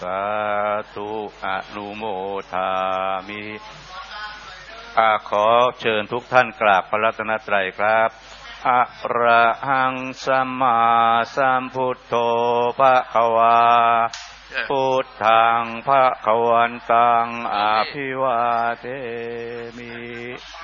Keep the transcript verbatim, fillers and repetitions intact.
สาธุอนุโมทามิอาขอเชิญทุกท่านกราบพระรัตนตรัยครับอะระหังสัมมาสัมพุทโธภะคะวาพุทธังภะคะวันตังอะภิวาเทมิ